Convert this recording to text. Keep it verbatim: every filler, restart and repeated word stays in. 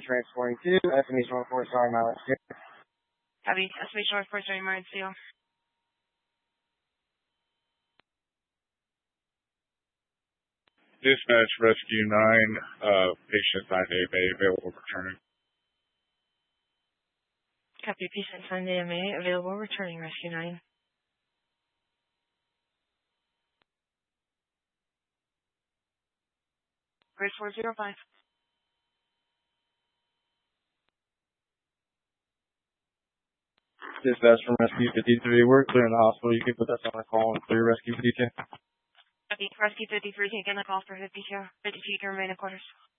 transporting to estimation report, sorry, my last here. Copy. Estimation report, sorry, Martin Seal. Dispatch Rescue nine, uh, patient nine A M A available returning. Copy. Patient nine A M A available returning, Rescue nine. Grade four zero five. Dispatch from Rescue fifty-three, we're clearing the hospital. You can put us on a call and clear Rescue fifty-two. Copy. Rescue fifty-three taking the call for fifty-two. fifty-two can remain in quarters.